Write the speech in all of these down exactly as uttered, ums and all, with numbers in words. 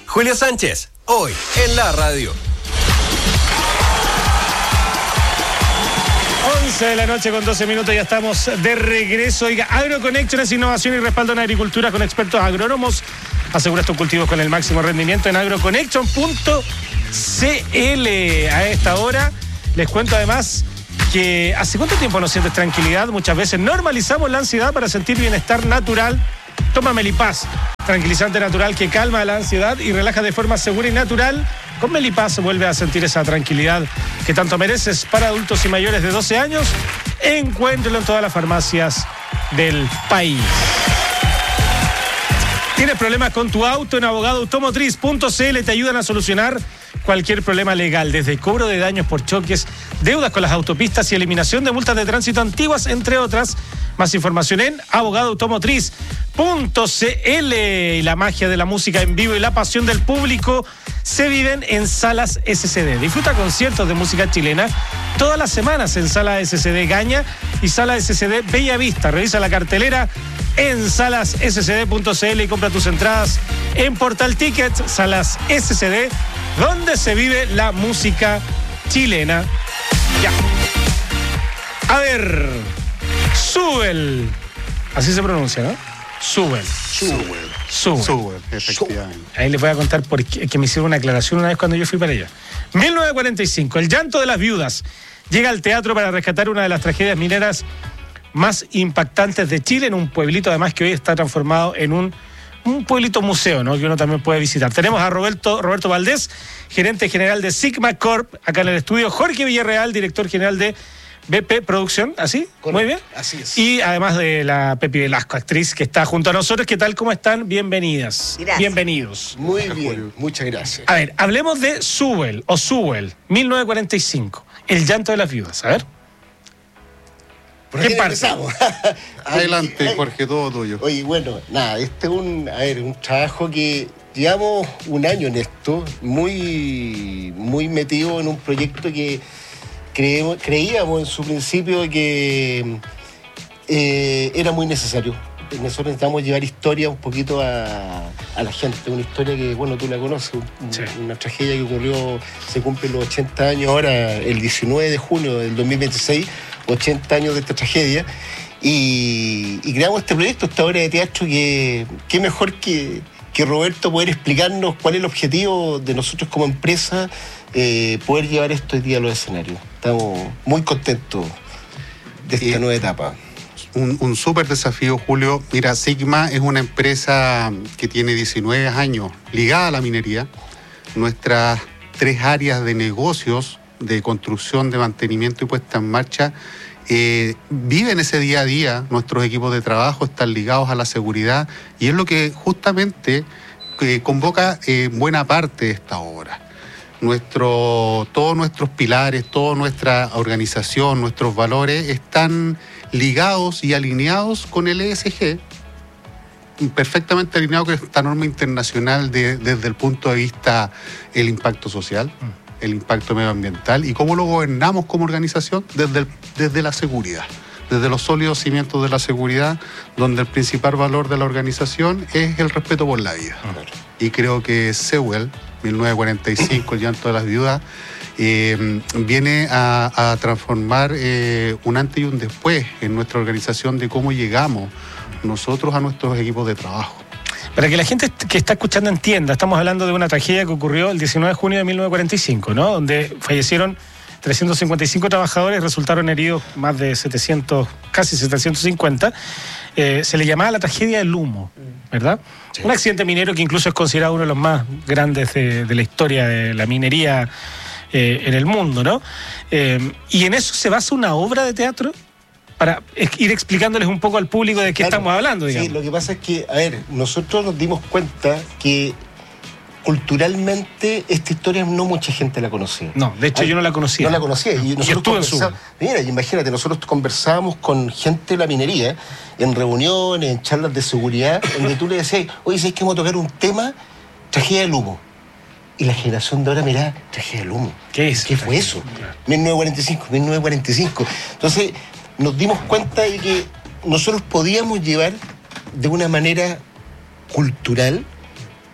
Julio Sánchez, hoy en la radio. once de la noche con doce minutos, ya estamos de regreso. Oiga, AgroConnection es innovación y respaldo en agricultura con expertos agrónomos. Asegura tus cultivos con el máximo rendimiento en agroconnection punto c l. A esta hora les cuento además que ¿hace cuánto tiempo no sientes tranquilidad? Muchas veces normalizamos la ansiedad para sentir bienestar natural. Toma Melipaz, tranquilizante natural que calma la ansiedad y relaja de forma segura y natural. Con Melipaz vuelve a sentir esa tranquilidad que tanto mereces. Para adultos y mayores de doce años, encuéntralo en todas las farmacias del país. ¿Tienes problemas con tu auto? En abogado automotriz punto c l te ayudan a solucionar cualquier problema legal, desde cobro de daños por choques, deudas con las autopistas y eliminación de multas de tránsito antiguas, entre otras. Más información en abogado automotriz punto c l. Y la magia de la música en vivo y la pasión del público se viven en Salas S C D. Disfruta conciertos de música chilena todas las semanas en Sala S C D Gaña y Sala S C D Bella Vista. Revisa la cartelera en salas s c d punto c l y compra tus entradas en Portal Tickets. Salas S C D, donde se vive la música chilena. Ya. A ver, Subel. Así se pronuncia, ¿no? Subel. Subel. Subel. Subel, efectivamente. Ahí les voy a contar por qué, que me hicieron una aclaración una vez cuando yo fui para allá. mil novecientos cuarenta y cinco, El llanto de las viudas llega al teatro para rescatar una de las tragedias mineras más impactantes de Chile, en un pueblito además que hoy está transformado en un, un pueblito museo, ¿no? Que uno también puede visitar. Tenemos a Roberto, Roberto Valdés, gerente general de Sigma Corp, acá en el estudio. Jorge Villarreal, director general de B P Producción, ¿así? Correcto. Muy bien. Así es. Y además de la Pepi Velasco, actriz, que está junto a nosotros. ¿Qué tal? ¿Cómo están? Bienvenidas. Gracias. Bienvenidos. Muy bien, muchas gracias. A ver, hablemos de Subel, o Subel, mil novecientos cuarenta y cinco, El llanto de las viudas. A ver. ¿Por ¿Qué qué parte? empezamos? Adelante, Jorge, todo tuyo. Oye, bueno, nada, este es un, a ver, un trabajo que llevamos un año en esto, muy, muy metido en un proyecto que creemos, creíamos en su principio que eh, era muy necesario. Nosotros necesitamos llevar historia un poquito a, a la gente, una historia que, bueno, tú la conoces, un, Sí. una tragedia que ocurrió, se cumplen los ochenta años ahora, el diecinueve de junio del dos mil veintiséis, ochenta años de esta tragedia, y, y creamos este proyecto, esta obra de teatro, que qué mejor que, que Roberto poder explicarnos cuál es el objetivo de nosotros como empresa, eh, poder llevar esto hoy día a los escenarios. Estamos muy contentos de esta Y- nueva etapa. Un, un súper desafío, Julio. Mira, Sigma es una empresa que tiene diecinueve años ligada a la minería. Nuestras tres áreas de negocios, de construcción, de mantenimiento y puesta en marcha, eh, viven ese día a día. Nuestros equipos de trabajo están ligados a la seguridad y es lo que justamente eh, convoca eh, buena parte de esta obra. Nuestro, todos nuestros pilares, toda nuestra organización, nuestros valores están ligados y alineados con el E S G, perfectamente alineado con esta norma internacional de, desde el punto de vista del impacto social, el impacto medioambiental y cómo lo gobernamos como organización desde, el, desde la seguridad, desde los sólidos cimientos de la seguridad, donde el principal valor de la organización es el respeto por la vida. Y creo que Sewell, mil novecientos cuarenta y cinco, El llanto de las viudas, eh, viene a, a transformar eh, un antes y un después en nuestra organización de cómo llegamos nosotros a nuestros equipos de trabajo. Para que la gente que está escuchando entienda, estamos hablando de una tragedia que ocurrió el diecinueve de junio de mil novecientos cuarenta y cinco, ¿no? Donde fallecieron trescientos cincuenta y cinco trabajadores y resultaron heridos más de setecientos, casi setecientos cincuenta. Eh, se le llamaba la tragedia del humo, ¿verdad? Sí. Un accidente minero que incluso es considerado uno de los más grandes de, de la historia de la minería eh, en el mundo, ¿no? Eh, y en eso se basa una obra de teatro para ir explicándoles un poco al público de qué claro, estamos hablando, digamos. Sí, lo que pasa es que, a ver, nosotros nos dimos cuenta que culturalmente esta historia no mucha gente la conocía. No, de hecho Ay, yo no la conocía. No la conocía. Y nosotros y su... Mira, imagínate, nosotros conversábamos con gente de la minería en reuniones, en charlas de seguridad, donde tú le decías, oye, ¿sabes que vamos a tocar un tema? Tragedia del humo. Y la generación de ahora, mirá, tragedia del humo. ¿Qué es? ¿Qué fue eso? mil novecientos cuarenta y cinco, mil novecientos cuarenta y cinco. Entonces, nos dimos cuenta de que nosotros podíamos llevar de una manera cultural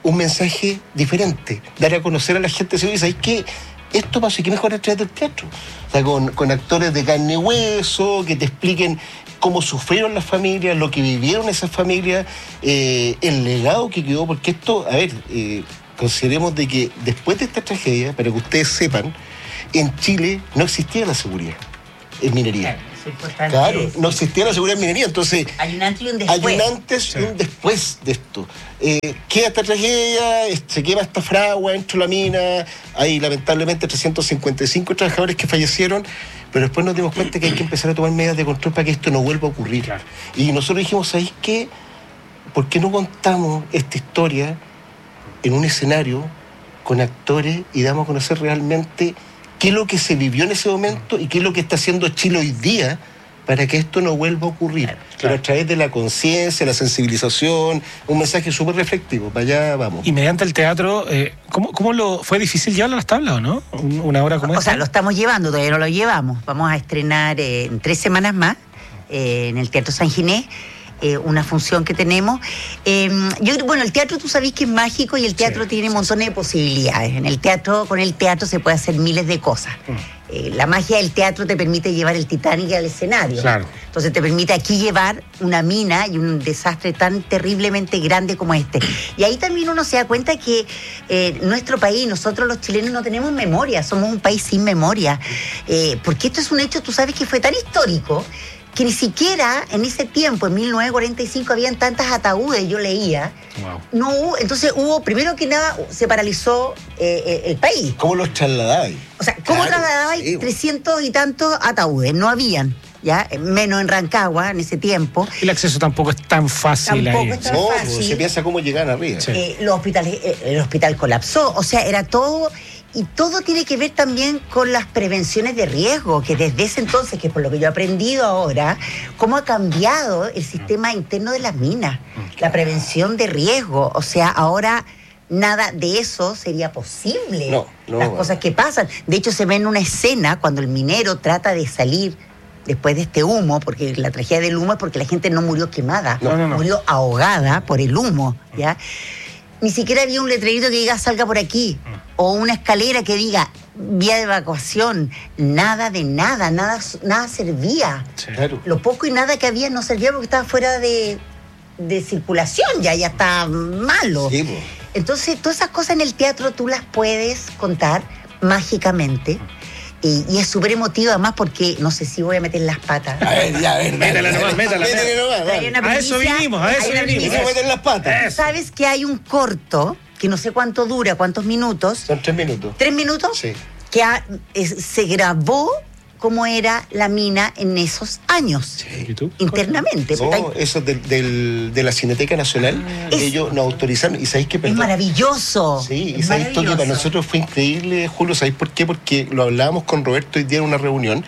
un mensaje diferente, dar a conocer a la gente, ¿sabes qué? Esto pasó y qué mejor a través del teatro. O sea, con, con actores de carne y hueso, que te expliquen cómo sufrieron las familias, lo que vivieron esas familias, eh, el legado que quedó, porque esto, a ver, eh, consideremos de que después de esta tragedia, para que ustedes sepan, en Chile no existía la seguridad en minería. Claro, claro, no existía la seguridad en minería, entonces hay un antes y un después. Hay un antes sí. y un después de esto. Eh, queda esta tragedia, se quema esta fragua dentro de la mina, hay lamentablemente trescientos cincuenta y cinco trabajadores que fallecieron, pero después nos dimos cuenta que hay que empezar a tomar medidas de control para que esto no vuelva a ocurrir. Claro. Y nosotros dijimos, ¿sabéis qué? ¿Por qué no contamos esta historia en un escenario con actores y damos a conocer realmente qué es lo que se vivió en ese momento y qué es lo que está haciendo Chile hoy día para que esto no vuelva a ocurrir? Claro, claro. Pero a través de la conciencia, la sensibilización, un mensaje súper reflectivo. Para allá vamos. Y mediante el teatro, eh, ¿cómo, ¿cómo lo fue difícil llevarlo a las tablas o no? Una obra como o esta. O sea, lo estamos llevando, todavía no lo llevamos. Vamos a estrenar eh, en tres semanas más eh, en el Teatro San Ginés. Eh, una función que tenemos. Eh, yo, bueno, el teatro tú sabés que es mágico y el teatro sí, tiene sí, montones sí. de posibilidades. En el teatro, con el teatro se puede hacer miles de cosas. Mm. Eh, la magia del teatro te permite llevar el Titanic al escenario. Claro. Entonces te permite aquí llevar una mina y un desastre tan terriblemente grande como este. Y ahí también uno se da cuenta que eh, nuestro país, nosotros los chilenos no tenemos memoria, somos un país sin memoria. Eh, porque esto es un hecho, tú sabes que fue tan histórico que ni siquiera en ese tiempo, en mil novecientos cuarenta y cinco, habían tantas ataúdes, yo leía. Wow. No hubo, entonces hubo, primero que nada, se paralizó eh, el país. ¿Cómo los trasladabais? O sea, ¿cómo claro, trasladabais sí. trescientos y tantos ataúdes? No habían, ¿ya? Menos en Rancagua en ese tiempo. El acceso tampoco es tan fácil tampoco ahí. Es tan no, fácil. Se piensa cómo llegan arriba. Sí. Eh, los hospitales, eh, el hospital colapsó, o sea, era todo... Y todo tiene que ver también con las prevenciones de riesgo, que desde ese entonces, que por lo que yo he aprendido ahora, cómo ha cambiado el sistema interno de las minas, la prevención de riesgo. O sea, ahora nada de eso sería posible. No, no, las no. cosas que pasan. De hecho, se ve en una escena cuando el minero trata de salir después de este humo, porque la tragedia del humo es porque la gente no murió quemada, no, no, no. murió ahogada por el humo, ¿ya? Ni siquiera había un letrerito que diga salga por aquí, o una escalera que diga vía de evacuación. Nada de nada, nada, nada servía. Sí. Claro. Lo poco y nada que había no servía porque estaba fuera de, de circulación, ya, ya está malo. Sí, pues. Entonces, todas esas cosas en el teatro tú las puedes contar mágicamente. Y, y es súper emotivo además porque no sé si voy a meter las patas. A ver, ya, a ver, métela nomás, métela. métela. A eso vinimos, a eso vinimos. Hay meter las patas. ¿Sabes que hay un corto, que no sé cuánto dura, cuántos minutos? Son tres minutos. ¿Tres minutos? Sí. Que ha, es, se grabó cómo era la mina en esos años. ¿Y tú? Internamente. No, hay... eso del, del, de la Cineteca Nacional, ah, ellos nos autorizaron. ¿Y sabéis qué? Es maravilloso. Sí, es y sabéis que para nosotros fue increíble, Julio. ¿Sabéis por qué? Porque lo hablábamos con Roberto hoy día en una reunión.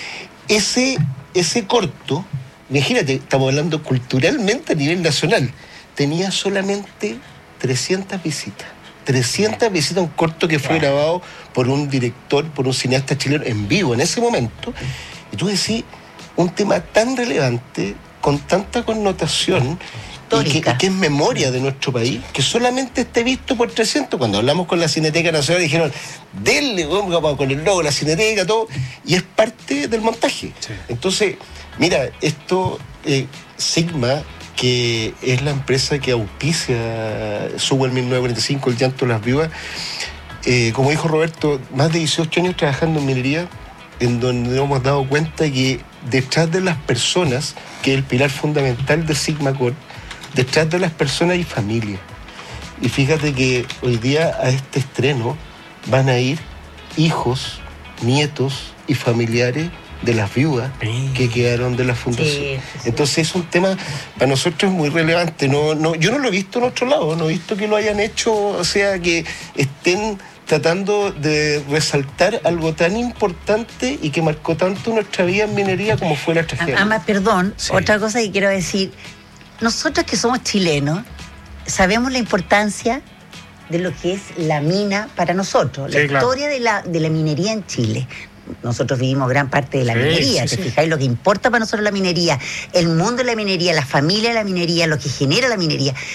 Ese, ese corto, imagínate, estamos hablando culturalmente a nivel nacional, tenía solamente trescientas visitas. trescientas visitas, un corto que fue grabado por un director, por un cineasta chileno en vivo en ese momento. Y tú decís, un tema tan relevante, con tanta connotación, y que, y que es memoria de nuestro país, que solamente esté visto por trescientos. Cuando hablamos con la Cineteca Nacional dijeron, denle, con el logo, la Cineteca, todo, y es parte del montaje. Sí. Entonces, mira, esto, eh, Sigma, que es la empresa que auspicia Subo el mil novecientos cuarenta y cinco, el llanto de las viudas, eh, como dijo Roberto, más de dieciocho años trabajando en minería, en donde nos hemos dado cuenta que detrás de las personas, que es el pilar fundamental de Sigma Corp, detrás de las personas hay familia. Y fíjate que hoy día a este estreno van a ir hijos, nietos y familiares de las viudas que quedaron de la fundación. Sí, sí. Entonces es un tema para nosotros muy relevante. No, no, yo no lo he visto en otro lado, no he visto que lo hayan hecho, o sea, que estén tratando de resaltar algo tan importante y que marcó tanto nuestra vida en minería como fue la tragedia. Además, perdón, sí. Otra cosa que quiero decir, nosotros que somos chilenos sabemos la importancia de lo que es la mina para nosotros, sí, la claro. historia de la, de la minería en Chile. Nosotros vivimos gran parte de la sí, minería, sí, ¿te sí. fijáis? Lo que importa para nosotros la minería, el mundo de la minería, la familia de la minería, lo que genera la minería.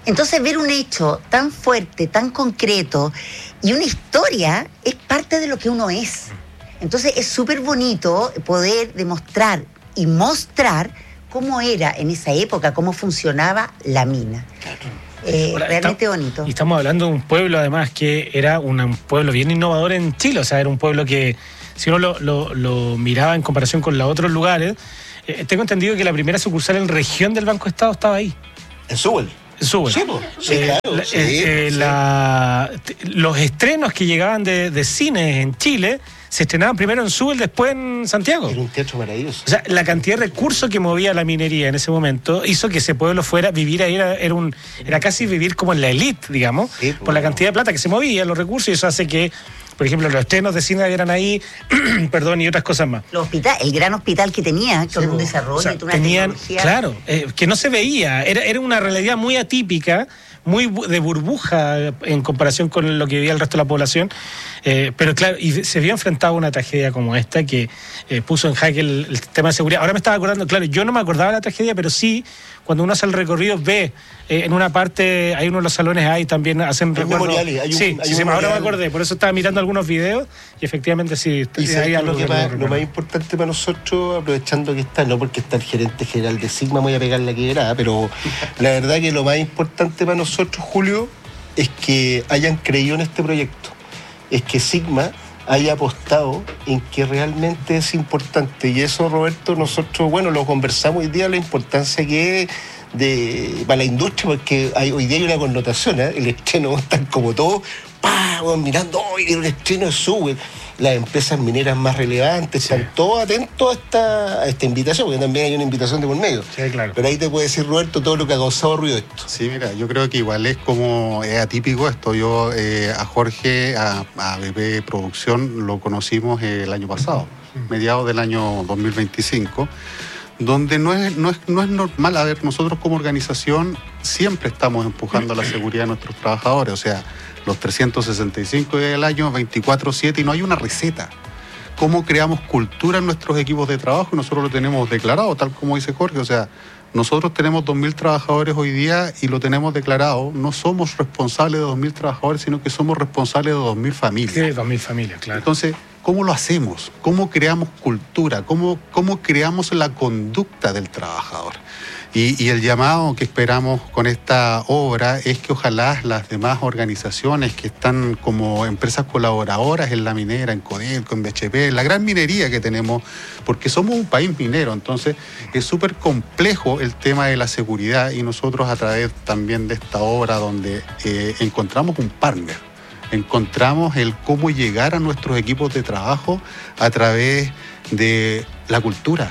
Entonces ver un hecho tan fuerte, tan concreto y una historia es parte de lo que uno es. Entonces es súper bonito poder demostrar y mostrar cómo era en esa época, cómo funcionaba la mina. Claro. Eh, Ahora, realmente está, bonito. Y estamos hablando de un pueblo además que era una, un pueblo bien innovador en Chile, o sea, era un pueblo que si uno lo, lo, lo miraba en comparación con los otros lugares, eh, tengo entendido que la primera sucursal en región del Banco Estado estaba ahí. En Sewell. Sube. Sí, sí, eh, claro. La, Sí, eh, sí. La, los estrenos que llegaban de, de cines en Chile se estrenaban primero en Sewell, después en Santiago. Era un teatro maravilloso. O sea, la cantidad de recursos que movía la minería en ese momento hizo que ese pueblo fuera, vivir ahí era, era, un, era casi vivir como en la élite, digamos, sí, por la cantidad de plata que se movía, los recursos, y eso hace que, por ejemplo, los estrenos de cine eran ahí, perdón, y otras cosas más. Los hospital, el gran hospital que tenía, con sí, un desarrollo, o sea, una tenían, tecnología. Claro, eh, que no se veía, era, era una realidad muy atípica, muy de burbuja en comparación con lo que vivía el resto de la población, eh, pero claro, y se vio enfrentado a una tragedia como esta que eh, puso en jaque el, el tema de seguridad. Ahora me estaba acordando, claro, yo no me acordaba de la tragedia, pero sí, cuando uno hace el recorrido, ve eh, en una parte, hay uno de los salones ahí también hacen recuerdos. Memoriales, hay un, sí, hay sí, un sí, ahora me memorial. acordé, por eso estaba mirando algunos videos y efectivamente sí. Y hay lo, algo que que más, me lo más importante para nosotros, aprovechando que está, no porque está el gerente general de Sigma, voy a pegar la quebrada, pero la verdad que lo más importante para nosotros, Julio, es que hayan creído en este proyecto, es que Sigma haya apostado en que realmente es importante, y eso, Roberto, nosotros, bueno, lo conversamos hoy día, la importancia que es de, para la industria, porque hay, hoy día hay una connotación, ¿eh? El estreno, están como todos, ¡pah! Bueno, mirando, hoy el estreno sube. Las empresas mineras más relevantes, sí, están todos atentos a esta, a esta invitación, porque también hay una invitación de por medio. Sí, claro. Pero ahí te puede decir, Roberto, todo lo que ha causado ruido esto. Sí, mira, yo creo que igual es como, es atípico esto. Yo eh, a Jorge, a, a B P Producción, lo conocimos el año pasado, uh-huh. mediados del año dos mil veinticinco, donde no es, no es, no es normal, a ver, nosotros como organización siempre estamos empujando la seguridad de nuestros trabajadores, o sea, los trescientos sesenta y cinco días del año, veinticuatro siete, y no hay una receta. ¿Cómo creamos cultura en nuestros equipos de trabajo? Y nosotros lo tenemos declarado, tal como dice Jorge, o sea, nosotros tenemos dos mil trabajadores hoy día y lo tenemos declarado. No somos responsables de dos mil trabajadores, sino que somos responsables de dos mil familias. Sí, dos mil familias, claro. Entonces, ¿cómo lo hacemos? ¿Cómo creamos cultura? ¿Cómo, cómo creamos la conducta del trabajador? Y, y el llamado que esperamos con esta obra es que ojalá las demás organizaciones que están como empresas colaboradoras en la minera, en Codelco, en B H P, en la gran minería que tenemos, porque somos un país minero, entonces es súper complejo el tema de la seguridad, y nosotros a través también de esta obra donde eh, encontramos un partner, encontramos el cómo llegar a nuestros equipos de trabajo a través de la cultura.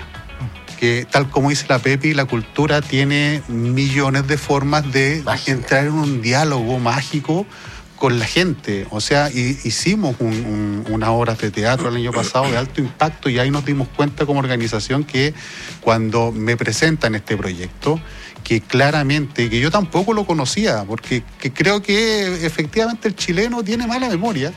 Que tal como dice la Pepi, la cultura tiene millones de formas de Mágica. entrar en un diálogo mágico con la gente. O sea, hicimos un, un, unas obras de teatro el año pasado de alto impacto, y ahí nos dimos cuenta como organización que cuando me presentan este proyecto, que claramente, que yo tampoco lo conocía, porque que creo que efectivamente el chileno tiene mala memoria,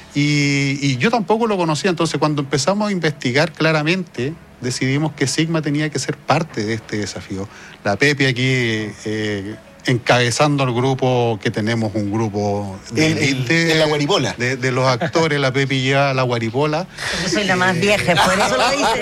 y, y yo tampoco lo conocía. Entonces, cuando empezamos a investigar claramente, decidimos que Sigma tenía que ser parte de este desafío. La Pepi aquí eh, encabezando el grupo, que tenemos un grupo de, el, el, de, de la guaripola. De, de los actores, la Pepi lleva la guaripola. Yo soy la más vieja, por eso lo dice.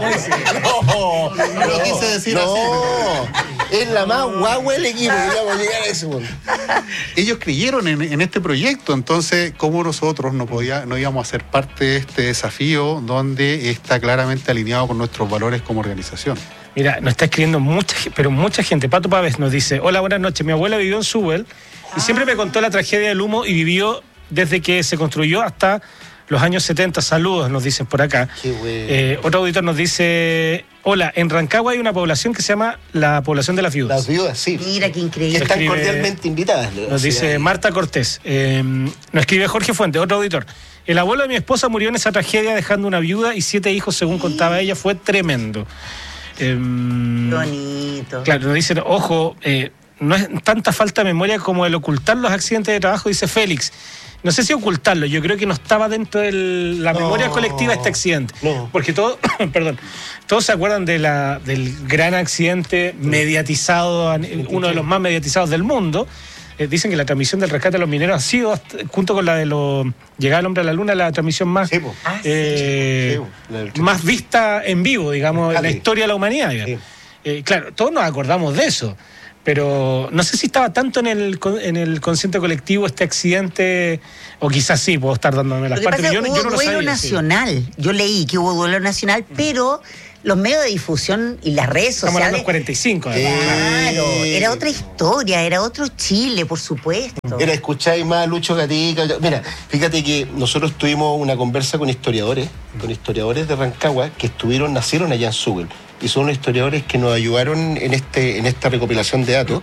No, no, no lo quise decir no, así. Es la más guagua del equipo, que vamos a llegar a ese punto. Ellos creyeron en, en este proyecto, entonces, ¿cómo nosotros no, podía, no íbamos a ser parte de este desafío donde está claramente alineado con nuestros valores como organización? Mira, nos está escribiendo mucha, pero mucha gente. Pato Pávez nos dice: hola, buenas noches. Mi abuela vivió en Sewell y siempre me contó la tragedia del humo, y vivió desde que se construyó hasta los años setenta. Saludos, nos dicen por acá. Qué bueno. Eh, otro auditor nos dice: hola, en Rancagua hay una población que se llama la población de las viudas. Las viudas, sí. Mira qué increíble. Que están escribe, cordialmente invitadas. Nos dice Marta Cortés. Eh, nos escribe Jorge Fuente, otro auditor: el abuelo de mi esposa murió en esa tragedia dejando una viuda y siete hijos, según contaba ella. Fue tremendo. Eh, Bonito. Claro, nos dicen, ojo, eh, no es tanta falta de memoria como el ocultar los accidentes de trabajo, dice Félix. No sé si ocultarlo, yo creo que no estaba dentro de la no, memoria colectiva este accidente. No. Porque todos, perdón, todos se acuerdan de la, del gran accidente mediatizado, uno de los más mediatizados del mundo, eh, dicen que la transmisión del rescate de los mineros ha sido, hasta, junto con la de los llegada del hombre a la luna, la transmisión más, Sí, po. Ah, sí. eh, Sí, la del- más vista en vivo, digamos, en la Sí. historia de la humanidad. Sí. Eh, claro, todos nos acordamos de eso, pero no sé si estaba tanto en el con- en el consciente colectivo este accidente, o quizás sí, puedo estar dándome las Lo que partes. pasa es Yo, que no- hubo yo no lo duelo sabía, sí. nacional. Yo leí que hubo duelo nacional, pero los medios de difusión y las redes Estamos hablando de sociales. cuarenta y cinco. además. Claro, Eh, era otra historia, era otro Chile, por supuesto. Era escucháis más a Lucho Gatica. Mira, fíjate que nosotros tuvimos una conversa con historiadores, con historiadores de Rancagua que estuvieron, nacieron allá en Sewell. Y son los historiadores que nos ayudaron en este, en esta recopilación de datos.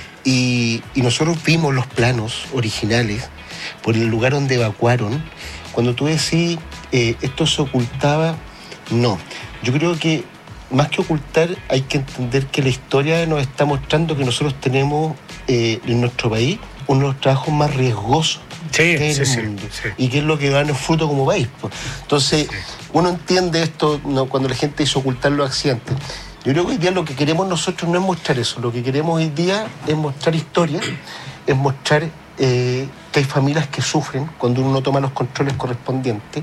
Y, y nosotros vimos los planos originales por el lugar donde evacuaron. Cuando tú decís, eh, esto se ocultaba, no. Yo creo que más que ocultar, hay que entender que la historia nos está mostrando que nosotros tenemos eh, en nuestro país uno de los trabajos más riesgosos Sí, que hay en sí, el sí, mundo. sí. Y que es lo que gana el fruto como país. Pues. Entonces, uno entiende esto, ¿no? Cuando la gente dice ocultar los accidentes. Yo creo que hoy día lo que queremos nosotros no es mostrar eso. Lo que queremos hoy día es mostrar historia, es mostrar eh, que hay familias que sufren cuando uno no toma los controles correspondientes.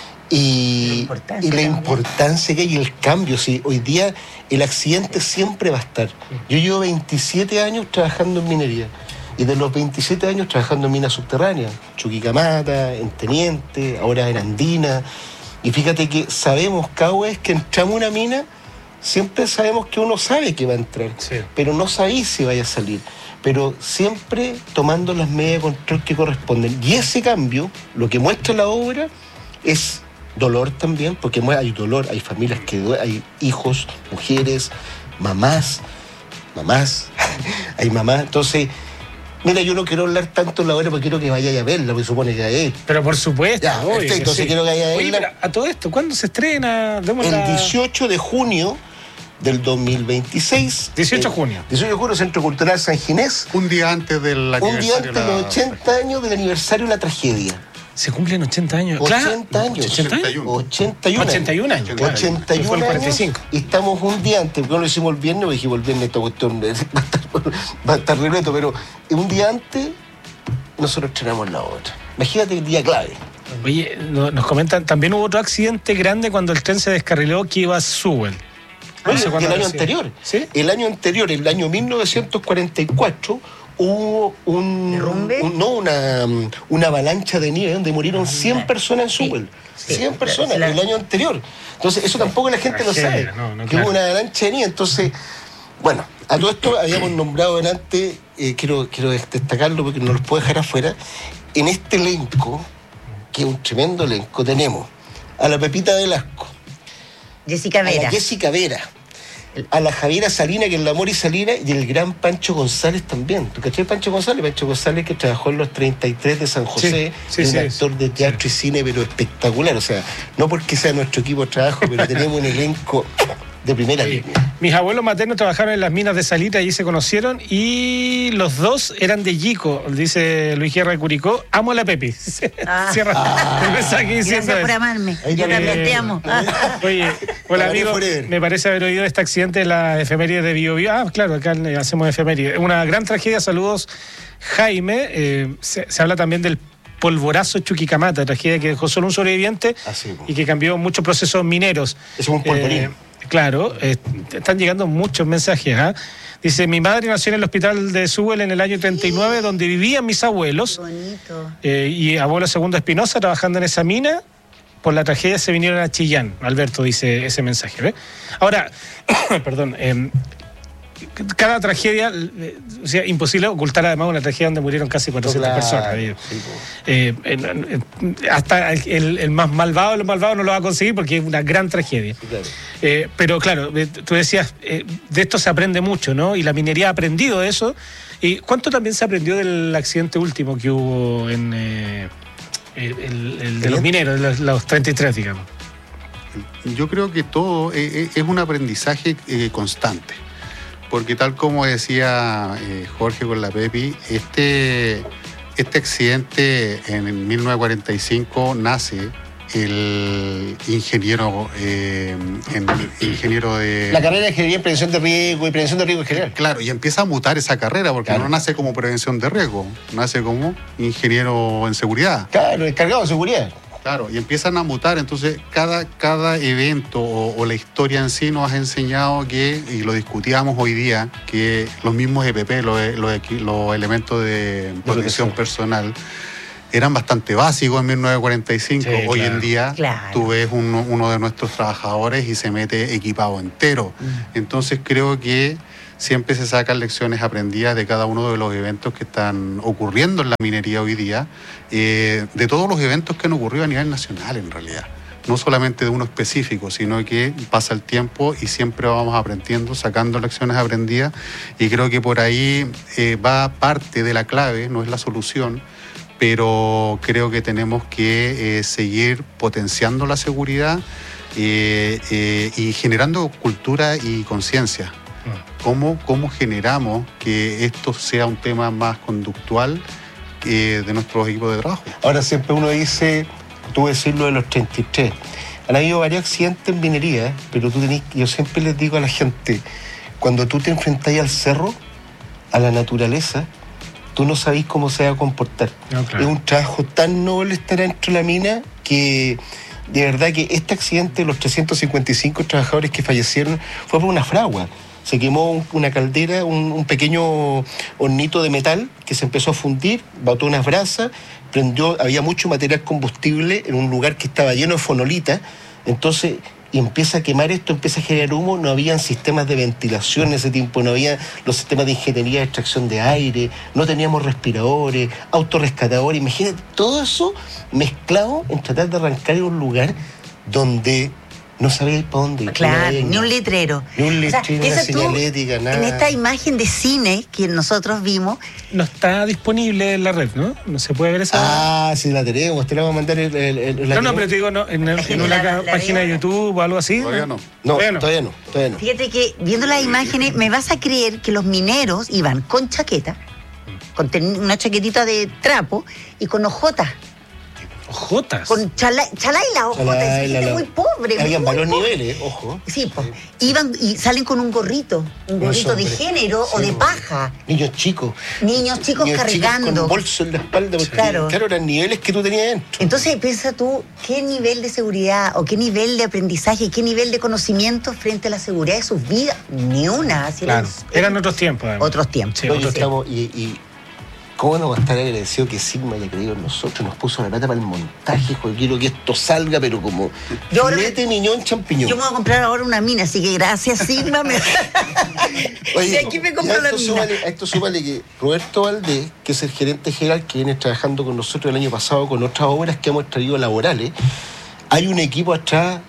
Y, La importancia y la también. importancia que hay y el cambio. Sí, hoy día el accidente siempre va a estar. Yo llevo veintisiete años trabajando en minería. Y de los veintisiete años trabajando en minas subterráneas, Chuquicamata, en Teniente, ahora en Andina. Y fíjate que sabemos cada vez que entramos a una mina, siempre sabemos que uno sabe que va a entrar, Sí. pero no sabéis si vaya a salir. Pero siempre tomando las medidas de control que corresponden. Y ese cambio, lo que muestra la obra, es dolor también, porque mu- hay dolor, hay familias que due- hay hijos, mujeres, mamás, mamás, hay mamás. Entonces, mira, yo no quiero hablar tanto de la obra porque quiero que vayáis a verla, porque supone que es. Pero por supuesto, Ya, obvio perfecto, que entonces sí. quiero que haya Oye, la- pero a todo esto, ¿cuándo se estrena? Demos la- El dieciocho de junio del dos mil veintiséis. dieciocho de eh, junio. dieciocho de junio, Centro Cultural San Ginés. Un día antes del Un día aniversario antes de la- los ochenta años del aniversario de la tragedia. Se cumplen ochenta años. ochenta Claro, años. ochenta años. ochenta y uno. ochenta y uno. ochenta y un años. claro. ochenta y Y uno fue el cuarenta y años, cinco. y estamos un día antes, porque no lo hicimos el viernes, porque dijimos el viernes esta cuestión eh, va a estar, va a estar repleto, pero un día antes nosotros estrenamos la otra. Imagínate el día clave. Oye, no- nos comentan, también hubo otro accidente grande cuando el tren se descarriló que iba a Sewell. No sé el cuándo año habrá sido. anterior. ¿Sí? El año anterior, el año mil novecientos cuarenta y cuatro, hubo un, ¿Derrumbe? un- no una, una avalancha de nieve donde murieron cien personas en Sí. Sewell. Sí. cien personas La- el año anterior. Entonces, eso tampoco la gente lo sabe. Tragedia, no, no, que claro. hubo una avalancha de nieve. Entonces, bueno, a todo esto habíamos nombrado delante, eh, quiero, quiero destacarlo porque no los puedo dejar afuera. En este elenco, que es un tremendo elenco, tenemos a la Pepita Velasco, Jessica a Vera. la Jessica Vera, a la Javiera Salina, que es la Mori Salina, y el gran Pancho González también. ¿Tú cachai Pancho González? Pancho González, que trabajó en los treinta y tres de San José, Sí, sí, es un sí, actor de teatro y cine, pero espectacular. O sea, no porque sea nuestro equipo de trabajo, pero tenemos un elenco de primera Oye, línea. mis abuelos maternos trabajaron en las minas de Salita y allí se conocieron y los dos eran de Yico, dice Luis Guerra de Curicó. Amo a la Pepi. Ah. Cierra el mensaje diciendo Gracias por eso. amarme. Ahí Yo está. también te amo. Oye, hola Para amigo, forever. me parece haber oído este accidente de la efeméride de Bio Bio. Ah, claro, acá le hacemos efeméride. Una gran tragedia, saludos Jaime. Eh, se, se habla también del polvorazo Chuquicamata, tragedia que dejó solo un sobreviviente Así, po. y que cambió muchos procesos mineros. Es un polvorín. Eh, claro, eh, están llegando muchos mensajes. ¿ah? Dice, mi madre nació en el hospital de Sewell en el año treinta y nueve, donde vivían mis abuelos. Bonito. Eh, y abuelo Segundo Espinosa trabajando en esa mina. Por la tragedia se vinieron a Chillán. Alberto dice ese mensaje. ¿ve? Ahora, perdón, eh, cada tragedia, eh, o sea, imposible ocultar además una tragedia donde murieron casi cuatrocientas Claro, personas. digo. sí, po. Eh, eh, eh, hasta el, el más malvado de los malvados no lo va a conseguir porque es una gran tragedia. Sí, claro. Eh, pero claro, eh, tú decías, eh, de esto se aprende mucho, ¿no? Y la minería ha aprendido de eso. ¿Y cuánto también se aprendió del accidente último que hubo en eh, el, el- el de los mineros, los, los treinta y tres, digamos? Yo creo que todo eh, eh, es un aprendizaje eh, constante, porque tal como decía eh, Jorge con la Pepi, este, este accidente en el mil novecientos cuarenta y cinco nace el ingeniero, eh, en, ingeniero de... La carrera de ingeniería en prevención de riesgo y prevención de riesgo en general. Claro, y empieza a mutar esa carrera, porque Claro. no nace como prevención de riesgo, nace como ingeniero en seguridad. Claro, encargado de seguridad. Claro, y empiezan a mutar, entonces cada, cada evento o, o la historia en sí nos ha enseñado que, y lo discutíamos hoy día, que los mismos E P P, los, los, los elementos de protección personal, eran bastante básicos en mil novecientos cuarenta y cinco. Sí, hoy claro. en día Claro. tú ves uno, uno de nuestros trabajadores y se mete equipado entero. Mm. Entonces creo que siempre se sacan lecciones aprendidas de cada uno de los eventos que están ocurriendo en la minería hoy día, eh, de todos los eventos que han ocurrido a nivel nacional en realidad. No solamente de uno específico, sino que pasa el tiempo y siempre vamos aprendiendo, sacando lecciones aprendidas, y creo que por ahí eh, va parte de la clave, no es la solución, pero creo que tenemos que eh, seguir potenciando la seguridad eh, eh, y generando cultura y conciencia. ¿Cómo, ¿Cómo generamos que esto sea un tema más conductual eh, de nuestros equipos de trabajo? Ahora siempre uno dice, tú decís lo de los treinta y tres. Han habido varios accidentes en minería, pero tú tenés, yo siempre les digo a la gente, cuando tú te enfrentás al cerro, a la naturaleza, tú no sabés cómo se va a comportar. No, claro. Es un trabajo tan noble estar dentro de la mina que de verdad que este accidente de los trescientos cincuenta y cinco trabajadores que fallecieron fue por una fragua. Se quemó un, una caldera, un, un pequeño hornito de metal que se empezó a fundir, botó unas brasas, prendió, había mucho material combustible en un lugar que estaba lleno de fonolita, entonces y empieza a quemar esto, empieza a generar humo, no habían sistemas de ventilación en ese tiempo, no había los sistemas de ingeniería de extracción de aire, no teníamos respiradores, autorrescatadores, imagínate, todo eso mezclado en tratar de arrancar en un lugar donde no sabíais para dónde ir. Claro, no había ni un letrero. Ni un letrero, una piensa tú, señalética, nada. En esta imagen de cine que nosotros vimos, No está disponible en la red, ¿no? No se puede ver esa... Ah, sí, la tenemos, te la vamos a mandar el, el, el- la no, no, tenemos. pero te digo, no, en, el- en una La- la página de veo. YouTube o algo así. Todavía no. No, Todavía no. todavía no, todavía no. fíjate que viendo las imágenes me vas a creer que los mineros iban con chaqueta, con ten- una chaquetita de trapo y con ojotas, Jotas. con chala, chalay la ojota, Chalay, es la- gente la- muy pobre. Habían muy varios pobre. niveles, ojo. Sí, pues, iban y salen con un gorrito, un No, gorrito de hombre. género o Sí, de po. paja. Niños chicos. Niños chicos Niños cargando. Chicos con bolso en la espalda, porque Claro. claro, eran niveles que tú tenías dentro. Entonces piensa tú qué nivel de seguridad o qué nivel de aprendizaje, qué nivel de conocimiento frente a la seguridad de sus vidas. Ni una. Así Claro. eran- Eran otros tiempos, además. Otros tiempos. Sí, Oye, otros estamos, y, y cómo nos va a estar agradecido que Sigma haya creído en nosotros, nos puso la plata para el montaje, joder, quiero que esto salga, pero como Yo ahora- filete, niñón, champiñón. Yo me voy a comprar ahora una mina, así que gracias, Sigma. Me... Oye, y aquí me y compro a la esto mina. súmale- a esto súmale que Roberto Valdés, que es el gerente general que viene trabajando con nosotros el año pasado con otras obras que hemos traído laborales, hay un equipo atrás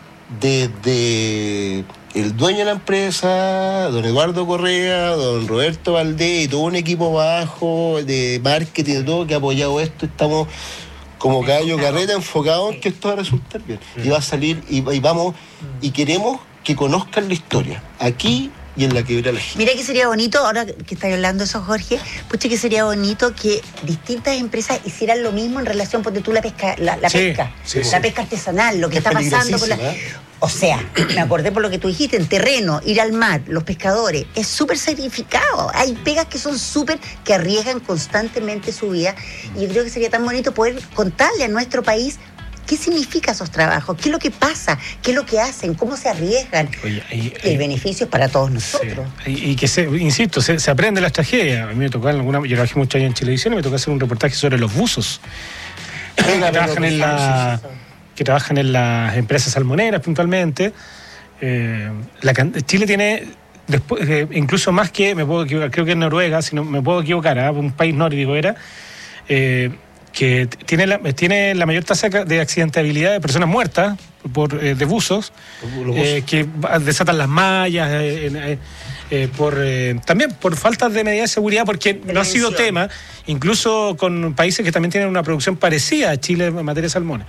desde el dueño de la empresa, don Eduardo Correa, don Roberto Valdés y todo un equipo abajo de marketing y todo que ha apoyado esto. Estamos como caballo carreta enfocados en que esto va a resultar bien. Y va a salir y, y vamos y queremos que conozcan la historia aquí y en la Quebrada La Gil. Mira que sería bonito, ahora que estás hablando de eso, Jorge, pucha que sería bonito que distintas empresas hicieran lo mismo en relación, porque tú la pesca, la, la Sí, pesca, sí, la sí. pesca artesanal, lo que Es está pasando con la... peligrosísima, ¿eh? O sea, me acordé por lo que tú dijiste, en terreno, ir al mar, los pescadores, es súper sacrificado. Hay pegas que son súper, que arriesgan constantemente su vida. Y yo creo que sería tan bonito poder contarle a nuestro país qué significa esos trabajos, qué es lo que pasa, qué es lo que hacen, cómo se arriesgan. Oye, ahí- El ahí- beneficio es para todos Sí. nosotros. Y, y que, se, insisto, se, se aprende las tragedias. A mí me tocó en alguna... Yo trabajé muchos años en Chilevisión y me tocó hacer un reportaje sobre los buzos. que, trabajan en la, que trabajan en las empresas salmoneras puntualmente. Eh, la, can- Chile tiene... Después, eh, incluso más que, me puedo equivocar, creo que en Noruega, si no me puedo equivocar, ¿eh? Un país nórdico era, eh, que t- tiene la, tiene la mayor tasa de accidentabilidad de personas muertas por, eh, de buzos, Los eh, que va- desatan las mallas, eh, eh, eh, por, eh, también por falta de medidas de seguridad, porque no ha sido Prevención. tema, incluso con países que también tienen una producción parecida a Chile en materia de salmones.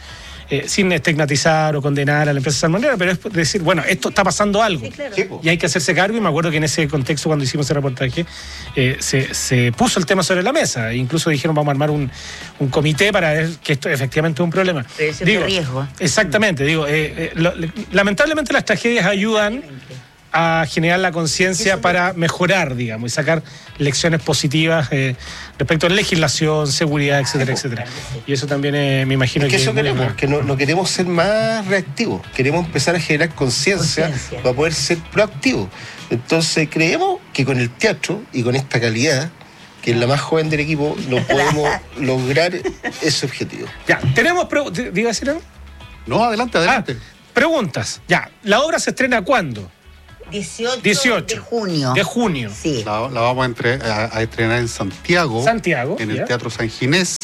eh, sin estigmatizar o condenar a la empresa salmonera, pero es decir, bueno, esto está pasando algo. Sí, claro. Sí, po. Y hay que hacerse cargo, y me acuerdo que en ese contexto, cuando hicimos ese reportaje, eh, se, se puso el tema sobre la mesa. E incluso dijeron, vamos a armar un, un comité para ver que esto efectivamente es un problema. Prevención de riesgo. Exactamente, digo, eh, eh, lo, lamentablemente las tragedias ayudan a generar la conciencia para mejorar, digamos, y sacar lecciones positivas eh, respecto a legislación, seguridad, etcétera, etcétera. Y eso también eh, me imagino Es que que... eso es muy queremos, bueno. que no, no queremos ser más reactivos, queremos empezar a generar conciencia Conciencia. para poder ser proactivos. Entonces creemos que con el teatro y con esta calidad, que es la más joven del equipo, no podemos lograr ese objetivo. Ya, tenemos... Pre- ¿Diga decir algo? No, adelante, adelante. Ah, preguntas. Ya, ¿la obra se estrena cuándo? dieciocho, dieciocho de junio. De junio. Sí. La, la vamos a, entre- a- a estrenar en Santiago, Santiago, en el ya. Teatro San Ginés.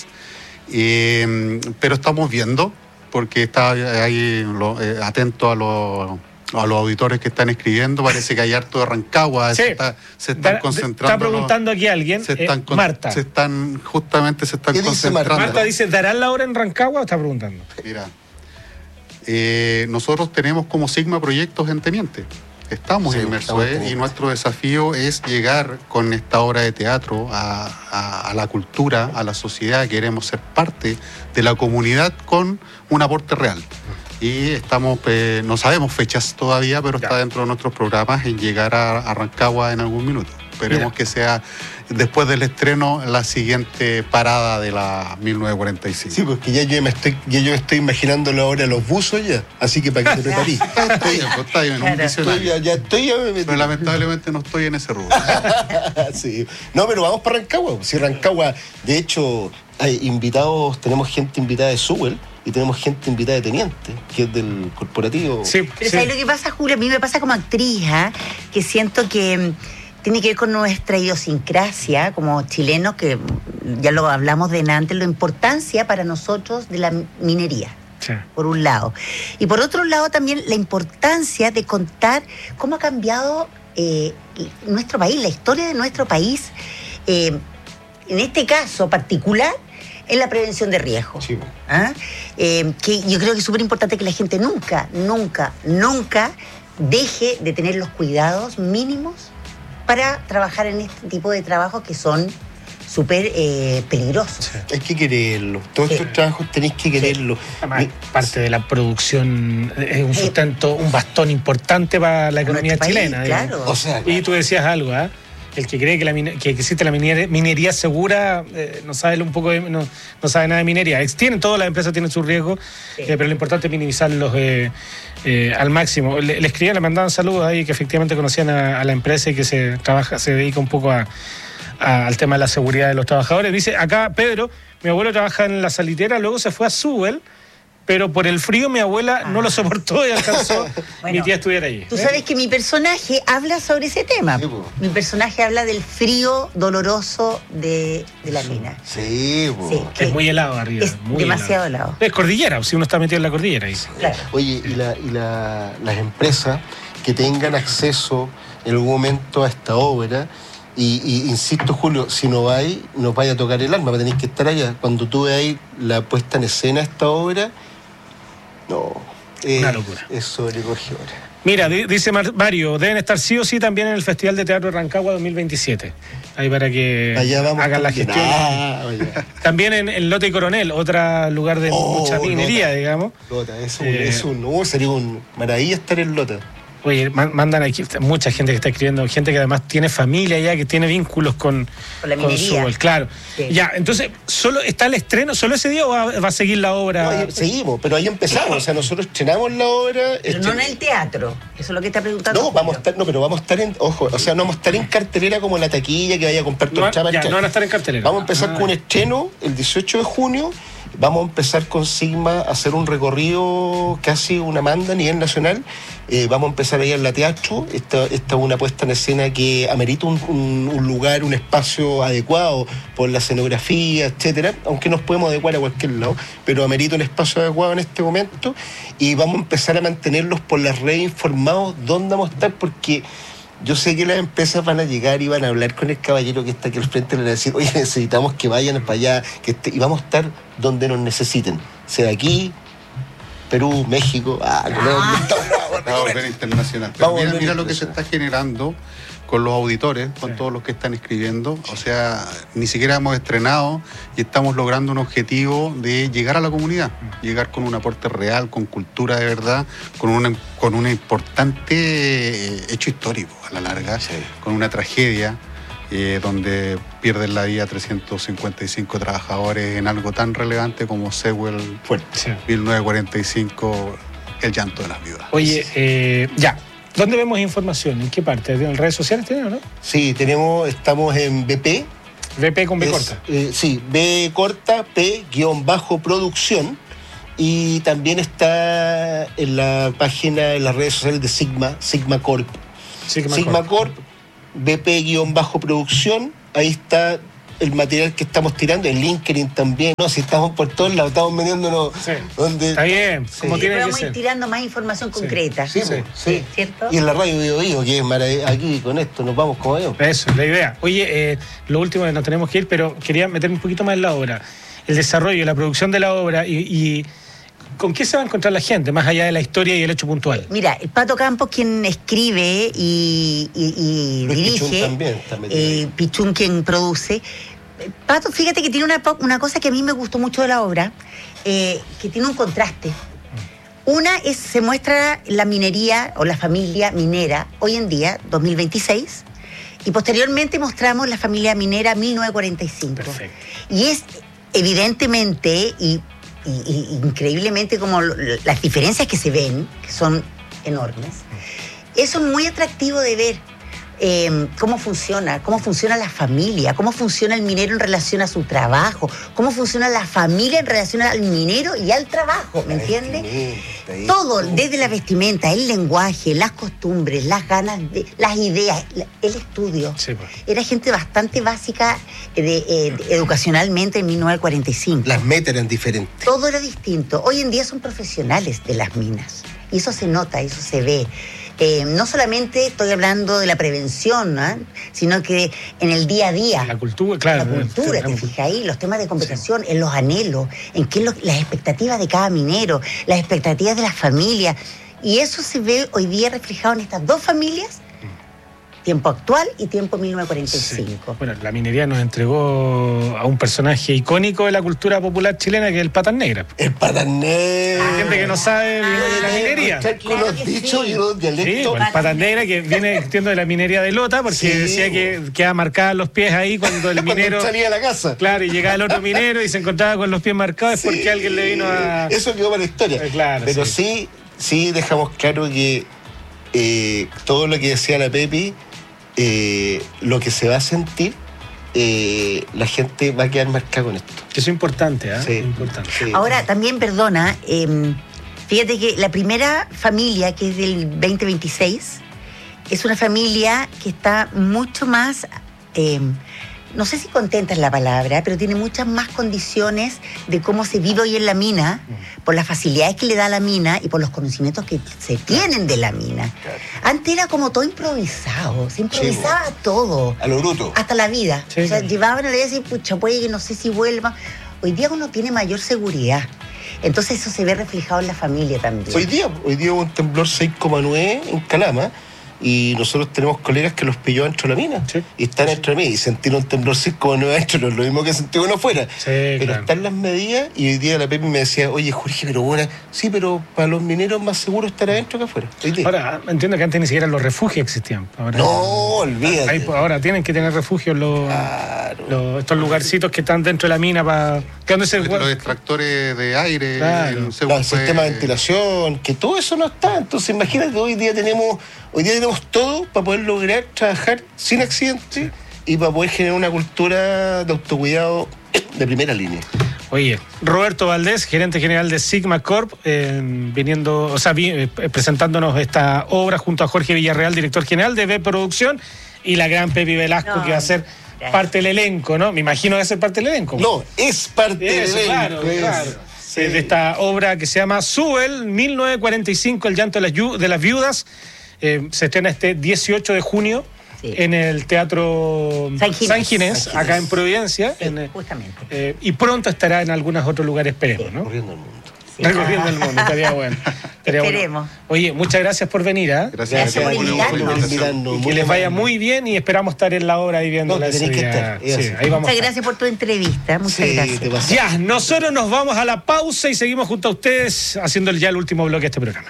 Eh, pero estamos viendo, porque está ahí lo- eh, atento a los, a los auditores que están escribiendo. Parece que hay harto de Rancagua. Sí. Se, está- se están Da- concentrando. Está preguntando aquí alguien, Se eh, están, con- Marta. se están, justamente se están ¿Qué dice concentrando. Marta? Marta dice, ¿darán la obra en Rancagua o está preguntando? Mira, eh, nosotros tenemos como Sigma proyectos en Teniente. Estamos Sí, inmersos estamos en ¿eh? Teniente. Y nuestro desafío es llegar con esta obra de teatro a, a- a la cultura, a la sociedad. Queremos ser parte de la comunidad con un aporte real. Y estamos, eh, no sabemos fechas todavía, pero está dentro de nuestros programas en llegar a, a Rancagua en algún minuto. Esperemos Mira. que sea después del estreno la siguiente parada de la mil novecientos cuarenta y cinco. Sí, porque ya yo me estoy, ya yo estoy imaginando la hora de los buzos ya, así que para que te preparís. Está bien, pues, está bien, un Claro. visionario. Estoy ya, ya estoy ya me metí. Pero lamentablemente no estoy en ese rubro. Sí. No, pero vamos para Rancagua. Si Rancagua, de hecho, hay invitados, tenemos gente invitada de Sewell y tenemos gente invitada de Teniente, que es del corporativo. Sí, Pero sí. ¿sabes lo que pasa, Julio? A mí me pasa como actriz, ¿ah? Que siento que mm, tiene que ver con nuestra idiosincrasia como chilenos, que mm, ya lo hablamos de antes, la importancia para nosotros de la minería. Sí. Por un lado. Y por otro lado también la importancia de contar cómo ha cambiado eh, nuestro país, la historia de nuestro país, eh, en este caso particular, en la prevención de riesgos. Sí. ¿Ah? Eh, que yo creo que es súper importante que la gente nunca, nunca, nunca deje de tener los cuidados mínimos para trabajar en este tipo de trabajos que son súper eh, peligrosos. Hay que quererlo. Todos Sí. estos trabajos tenéis que quererlo. Además, parte de la producción es un sustento, un bastón importante para la economía Nuestro país, chilena. digamos. claro. O sea, Y tú decías algo, ¿ah? El que cree que, la mine- que existe la minería, minería segura eh, no sabe un poco de- no, no sabe nada de minería. Ex- Tienen, todas las empresas tienen sus riesgos, Sí. eh, pero lo importante es minimizarlos eh, eh, al máximo. Le, le escribían, le mandaban saludos ahí que efectivamente conocían a, a la empresa y que se trabaja, se dedica un poco a, a- al tema de la seguridad de los trabajadores. Dice acá Pedro, mi abuelo trabaja en la salitera, luego se fue a Sewell, pero por el frío mi abuela no lo soportó y alcanzó Bueno, mi tía a estudiar allí. Tú ¿eh? sabes que mi personaje habla sobre ese tema. Sí, po. Mi personaje habla del frío doloroso de, de la mina. sí, po. Sí, que Es muy helado arriba. es muy demasiado helado. Es cordillera, si uno está metido en la cordillera. Ahí. Claro. Oye, y, la, y la- las empresas que tengan acceso en algún momento a esta obra, y, y insisto, Julio, si no vais, nos vaya a tocar el alma, tenéis que estar allá. Cuando tú veáis la puesta en escena de esta obra, no, es, Una locura. es sobrecogedora. Mira, di- dice Mar- Mario, deben estar sí o sí también en el Festival de Teatro de Rancagua dos mil veintisiete. Ahí para que Allá vamos hagan la también. gestión. Ah, oye. También en el Lote Coronel, otro lugar de Oh, mucha minería, Lota. digamos. Lota, es un, Eh, es un, oh, sería un maravilla estar en Lota. Oye, man- mandan aquí mucha gente que está escribiendo, gente que además tiene familia ya, que tiene vínculos con, Con la minería. Sewell, claro. Sí. Ya, entonces, ¿solo está el estreno, solo ese día o va, va a seguir la obra? No, ahí seguimos, pero ahí empezamos. O sea, nosotros estrenamos la obra. Pero este- no en el teatro. Eso es lo que está preguntando. No, vamos a Julio. estar, no, pero vamos a estar en, ojo, o sea, no vamos a estar en cartelera como en la taquilla que vaya a comprar tu No, entrada para ya, el no van a teatro. estar en cartelera. Vamos a empezar Ah, con un estreno el dieciocho de junio. Vamos a empezar con Sigma a hacer un recorrido casi una manda a nivel nacional. Eh, vamos a empezar ahí en la teatro. Esta, esta es una puesta en escena que amerita un, un- un lugar, un espacio adecuado por la escenografía, etcétera. Aunque nos podemos adecuar a cualquier lado, pero amerita un espacio adecuado en este momento. Y vamos a empezar a mantenerlos por las redes informados dónde vamos a estar, porque yo sé que las empresas van a llegar y van a hablar con el caballero que está aquí al frente y le van a decir, oye, necesitamos que vayan para allá, que esté- y vamos a estar donde nos necesiten, sea aquí, Perú, México. Ah, Colombia. Vamos a volver internacional. Pero Vamos a mira, volver mira lo que se está generando con los auditores, con Sí. todos los que están escribiendo. O sea, ni siquiera hemos estrenado y estamos logrando un objetivo de llegar a la comunidad, llegar con un aporte real, con cultura de verdad, con un con un importante hecho histórico a la larga, Sí. con una tragedia eh, donde pierden la vida trescientos cincuenta y cinco trabajadores en algo tan relevante como Sewell Fuerte. Sí. mil novecientos cuarenta y cinco, el llanto de las viudas. Oye, eh, ya. ¿Dónde vemos información? ¿En qué parte? ¿En redes sociales tienen o no? Sí, tenemos, estamos en B P. V P con B Es, corta. eh, sí, B corta, P guión bajo producción. Y también está en la página, en las redes sociales de Sigma, Sigma Corp. Sí, que me Sigma acuerdo. Corp, B P guión bajo producción. Ahí está el material que estamos tirando, en LinkedIn también, ¿no? Si estamos por todos lados, estamos metiéndonos Sí. donde... Está bien, como Sí. tiene que Vamos a ir ser. tirando más información Sí. concreta. Sí, Sí. sí. ¿Cierto? Y en la radio Bio Bio, que es marav- aquí con esto, nos vamos como yo. Eso, es la idea. Oye, eh, lo último que nos tenemos que ir, pero quería meterme un poquito más en la obra. El desarrollo, la producción de la obra y, y ¿con qué se va a encontrar la gente, más allá de la historia y el hecho puntual? Mira, el Pato Campos, quien escribe y, y- y Luis dirige, Pichún también está metido eh, ahí. Pichún quien produce. Pato, fíjate que tiene una, po- una cosa que a mí me gustó mucho de la obra, eh, que tiene un contraste. Una es, se muestra la minería o la familia minera hoy en día, dos mil veintiséis, y posteriormente mostramos la familia minera mil novecientos cuarenta y cinco. Perfecto. Y es evidentemente y, y- y increíblemente como lo- las diferencias que se ven, que son enormes, eso es muy atractivo de ver. Eh, cómo funciona, cómo funciona la familia, cómo funciona el minero en relación a su trabajo, cómo funciona la familia en relación al minero y al trabajo, ¿me entiendes? Todo, desde la vestimenta, el lenguaje, las costumbres, las ganas, de, las ideas, la- el estudio. Sí, pues. Era gente bastante básica de, eh, de- educacionalmente en mil novecientos cuarenta y cinco. Las metas eran diferentes. Todo era distinto. Hoy en día son profesionales de las minas. Y eso se nota, eso se ve. Eh, no solamente estoy hablando de la prevención, ¿no? Sino que en el día a día. La cultura, claro. La cultura, te tenemos- fijas ahí, los temas de conversación, en los anhelos, en qué es lo- las expectativas de cada minero, las expectativas de las familias. Y eso se ve hoy día reflejado en estas dos familias, tiempo actual y tiempo mil novecientos Sí. cuarenta y cinco. Bueno, la minería nos entregó a un personaje icónico de la cultura popular chilena, que es el Patas Negras. El patané. Hay gente que no sabe de la minería. Aquí Claro unos que dichos sí. y unos Sí, dialectos. bueno, el Patas Negras, que viene entiendo de la minería de Lota, porque Sí. decía que quedaba marcada los pies ahí cuando el Cuando minero... salía a la casa. Claro, y llegaba el otro minero y se encontraba con los pies marcados es porque Sí. alguien le vino a... Eso quedó para la historia. Eh, claro, Pero sí. sí. sí, dejamos claro que eh, todo lo que decía la Pepi, eh, lo que se va a sentir, eh, la gente va a quedar marcada con esto. Eso es importante, ¿ah? Sí. Importante. Sí. Ahora, también, perdona, eh, fíjate que la primera familia, que es del veinte veintiséis, es una familia que está mucho más, eh, no sé si contenta es la palabra, pero tiene muchas más condiciones de cómo se vive hoy en la mina, por las facilidades que le da la mina y por los conocimientos que se tienen de la mina. Antes era como todo improvisado, se improvisaba todo. A lo bruto. Hasta la vida. Sí, o sea, claro. llevaban a la vida y decían, pucha, puede que no sé si vuelva. Hoy día uno tiene mayor seguridad. Entonces eso se ve reflejado en la familia también. Hoy día, hoy día hubo un temblor seis coma nueve en Calama y nosotros tenemos colegas que los pilló dentro de la mina. Sí. Y están dentro de la mina y sentir un temblor seis coma nueve adentro no es lo mismo que sentir uno afuera. Sí, pero claro. están las medidas y hoy día la Pepi me decía, oye Jorge, pero bueno, sí, pero para los mineros más seguro estar adentro que afuera. Hoy día. Ahora, entiendo que antes ni siquiera los refugios existían. Ahora, no, olvídate. ahí, ahora tienen que tener refugios los, Claro. los- estos lugarcitos que están dentro de la mina para... ¿Qué dónde se Los extractores de aire, Claro. en Seúl el fue- sistema de ventilación, que todo eso no está. Entonces imagínate, hoy día tenemos, hoy día tenemos todo para poder lograr trabajar sin accidentes y para poder generar una cultura de autocuidado de primera línea. Oye, Roberto Valdés, gerente general de Sigma Corp, eh, viniendo, o sea, vi- eh, presentándonos esta obra junto a Jorge Villarreal, director general de B Producción, y la gran Pepi Velasco, No, que va a ser gracias. parte del elenco, ¿no? Me imagino que va a ser parte del elenco. No, es parte Eso, de claro, claro. Sí. Eh, de esta obra que se llama Sewell, mil novecientos cuarenta y cinco, El llanto de las, yu- de las viudas. Eh, se estrena este dieciocho de junio Sí. en el Teatro San Ginés. San Ginés, San Ginés. acá en Providencia. Sí, en, eh, justamente. eh, y pronto estará en algunos otros lugares, esperemos, ¿no? Corriendo el mundo. recorriendo el mundo, estaría bueno. Estaría Esperemos. bueno. Oye, muchas gracias por venir, ¿eh? Gracias, Gracias por Julio, invitarnos. invitación. Y que les vaya muy bien y esperamos estar en la obra ahí viéndola No, que ese tenéis que día. estar, es Sí, así. ahí vamos. Muchas a estar. gracias por tu entrevista. Muchas Sí, gracias. te pasa. Ya, nosotros nos vamos a la pausa y seguimos junto a ustedes haciendo ya el último bloque de este programa.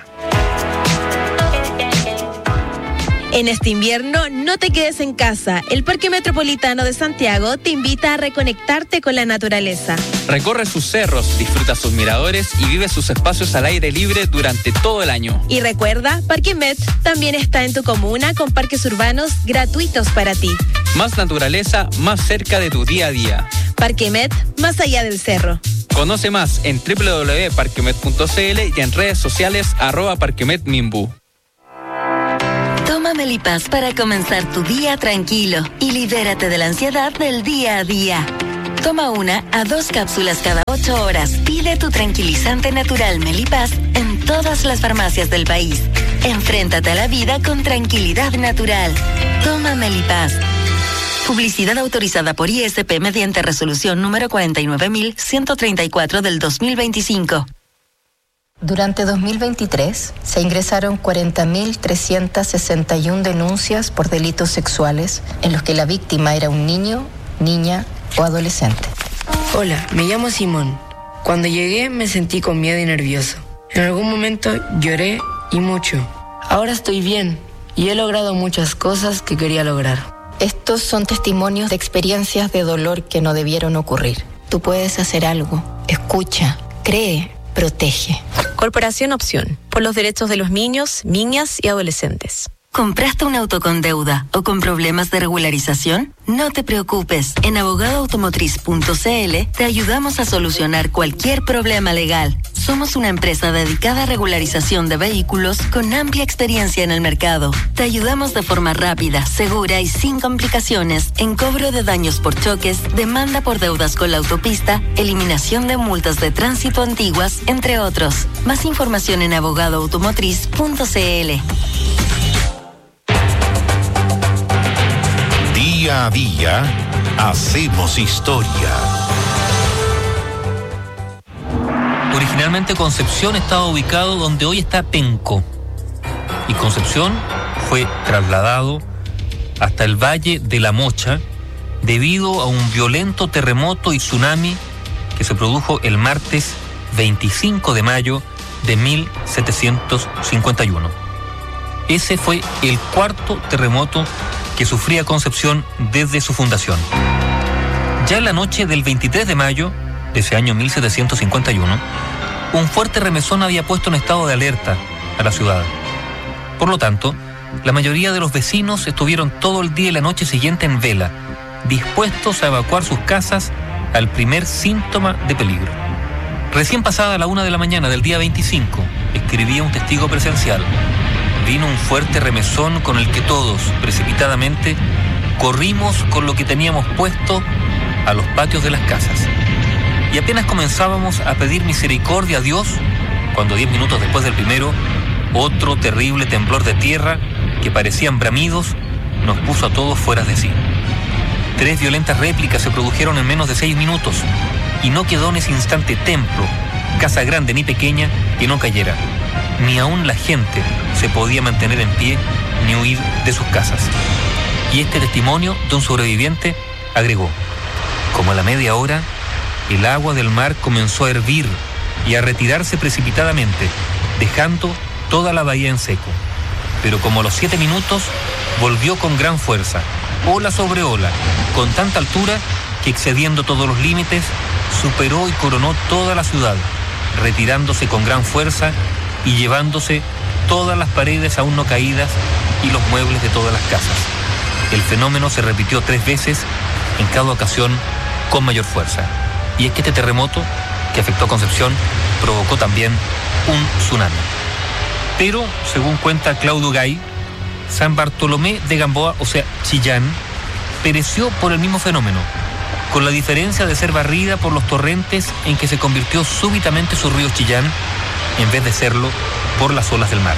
En este invierno, no te quedes en casa. El Parque Metropolitano de Santiago te invita a reconectarte con la naturaleza. Recorre sus cerros, disfruta sus miradores y vive sus espacios al aire libre durante todo el año. Y recuerda, Parque Met también está en tu comuna con parques urbanos gratuitos para ti. Más naturaleza, más cerca de tu día a día. Parque Met, más allá del cerro. Conoce más en doble u doble u doble u punto parquemet punto c l y en redes sociales arroba parquemetmimbu. Toma Melipaz para comenzar tu día tranquilo y libérate de la ansiedad del día a día. Toma una a dos cápsulas cada ocho horas. Pide tu tranquilizante natural Melipaz en todas las farmacias del país. Enfréntate a la vida con tranquilidad natural. Toma Melipaz. Publicidad autorizada por I S P mediante resolución número cuarenta y nueve mil ciento treinta y cuatro del dos mil veinticinco. Durante dos mil veintitrés se ingresaron cuarenta mil trescientas sesenta y una denuncias por delitos sexuales en los que la víctima era un niño, niña o adolescente. Hola, me llamo Simón. Cuando llegué me sentí con miedo y nervioso. En algún momento lloré y mucho. Ahora estoy bien y he logrado muchas cosas que quería lograr. Estos son testimonios de experiencias de dolor que no debieron ocurrir. Tú puedes hacer algo. Escucha, cree, protege. Corporación Opción, por los derechos de los niños, niñas y adolescentes. ¿Compraste un auto con deuda o con problemas de regularización? No te preocupes. En abogado automotriz punto c l te ayudamos a solucionar cualquier problema legal. Somos una empresa dedicada a regularización de vehículos con amplia experiencia en el mercado. Te ayudamos de forma rápida, segura y sin complicaciones en cobro de daños por choques, demanda por deudas con la autopista, eliminación de multas de tránsito antiguas, entre otros. Más información en abogado automotriz punto c l. Día a día, hacemos historia. Originalmente Concepción estaba ubicado donde hoy está Penco. Y Concepción fue trasladado hasta el Valle de la Mocha debido a un violento terremoto y tsunami que se produjo el martes veinticinco de mayo de mil setecientos cincuenta y uno. Ese fue el cuarto terremoto que sufría Concepción desde su fundación. Ya en la noche del veintitrés de mayo de ese año mil setecientos cincuenta y uno, un fuerte remesón había puesto en estado de alerta a la ciudad. Por lo tanto, la mayoría de los vecinos estuvieron todo el día y la noche siguiente en vela, dispuestos a evacuar sus casas al primer síntoma de peligro. Recién pasada la una de la mañana del día veinticinco, escribía un testigo presencial, vino un fuerte remesón con el que todos, precipitadamente, corrimos con lo que teníamos puesto a los patios de las casas. Y apenas comenzábamos a pedir misericordia a Dios, cuando diez minutos después del primero, otro terrible temblor de tierra, que parecían bramidos, nos puso a todos fuera de sí. Tres violentas réplicas se produjeron en menos de seis minutos, y no quedó en ese instante templo, casa grande ni pequeña, que no cayera. Ni aún la gente se podía mantener en pie ni huir de sus casas. Y este testimonio de un sobreviviente agregó: como a la media hora, el agua del mar comenzó a hervir y a retirarse precipitadamente, dejando toda la bahía en seco. Pero como a los siete minutos, volvió con gran fuerza, ola sobre ola, con tanta altura que, excediendo todos los límites, superó y coronó toda la ciudad, retirándose con gran fuerza y llevándose todas las paredes aún no caídas y los muebles de todas las casas. El fenómeno se repitió tres veces, en cada ocasión con mayor fuerza. Y es que este terremoto que afectó a Concepción provocó también un tsunami. Pero, según cuenta Claudio Gay, San Bartolomé de Gamboa, o sea, Chillán, pereció por el mismo fenómeno, con la diferencia de ser barrida por los torrentes en que se convirtió súbitamente su río Chillán, en vez de serlo por las olas del mar.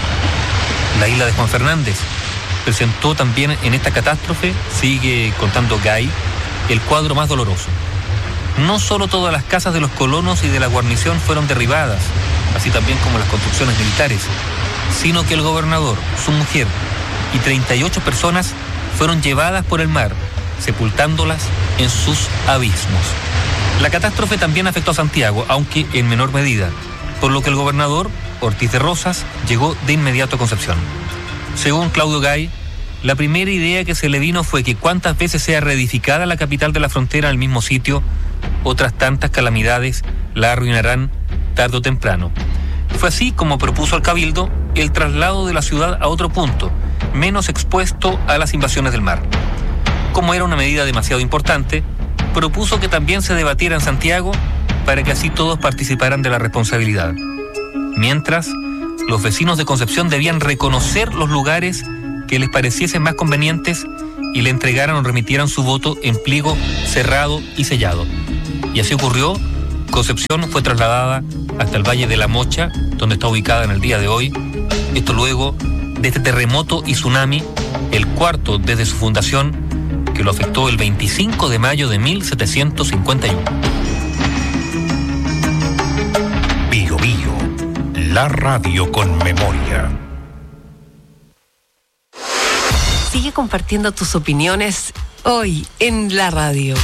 La isla de Juan Fernández presentó también en esta catástrofe, sigue contando Gay, el cuadro más doloroso. No solo todas las casas de los colonos y de la guarnición fueron derribadas, así también como las construcciones militares, sino que el gobernador, su mujer y treinta y ocho personas fueron llevadas por el mar, sepultándolas en sus abismos. La catástrofe también afectó a Santiago, aunque en menor medida, por lo que el gobernador, Ortiz de Rosas, llegó de inmediato a Concepción. Según Claudio Gay, la primera idea que se le vino fue que cuantas veces sea reedificada la capital de la frontera en el mismo sitio, otras tantas calamidades la arruinarán tarde o temprano. Fue así como propuso al Cabildo el traslado de la ciudad a otro punto, menos expuesto a las invasiones del mar. Como era una medida demasiado importante, propuso que también se debatiera en Santiago para que así todos participaran de la responsabilidad. Mientras, los vecinos de Concepción debían reconocer los lugares que les pareciesen más convenientes y le entregaran o remitieran su voto en pliego cerrado y sellado. Y así ocurrió. Concepción fue trasladada hasta el Valle de la Mocha, donde está ubicada en el día de hoy. Esto luego de este terremoto y tsunami, el cuarto desde su fundación, que lo afectó el veinticinco de mayo de mil setecientos cincuenta y uno. Bio Bio, la radio con memoria. Sigue compartiendo tus opiniones hoy en la radio.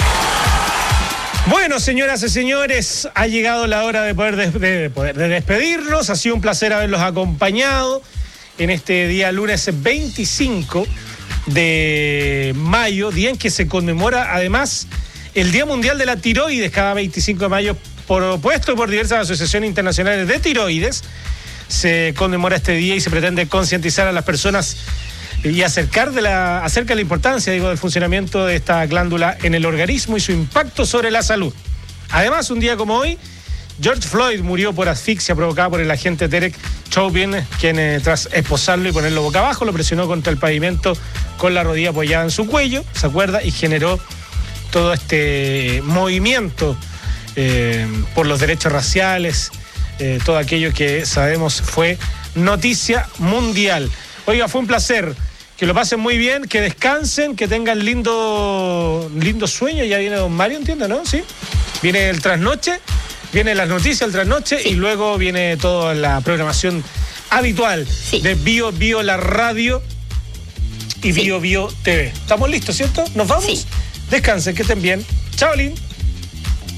Bueno, señoras y señores, ha llegado la hora de poder, des- de poder de despedirnos. Ha sido un placer haberlos acompañado en este día lunes veinticinco de mayo, día en que se conmemora además el Día Mundial de la Tiroides, cada veinticinco de mayo, propuesto por diversas asociaciones internacionales de tiroides. Se conmemora este día y se pretende concientizar a las personas y acercar de la, acerca de la importancia, digo, del funcionamiento de esta glándula en el organismo y su impacto sobre la salud. Además, un día como hoy, George Floyd murió por asfixia provocada por el agente Derek Chauvin, quien eh, tras esposarlo y ponerlo boca abajo, lo presionó contra el pavimento con la rodilla apoyada en su cuello, ¿se acuerda? Y generó todo este movimiento eh, por los derechos raciales, eh, todo aquello que sabemos fue noticia mundial. Oiga, fue un placer. Que lo pasen muy bien, que descansen, que tengan lindo, lindo sueño. Ya viene don Mario, entiendo, ¿no? Sí. Viene el trasnoche, viene las noticias, el trasnoche, sí. Y luego viene toda la programación habitual, sí, de Bio Bio la radio y sí, Bio Bio T V. ¿Estamos listos, cierto? ¿Nos vamos? Sí. Descansen, que estén bien. Chao, Lin.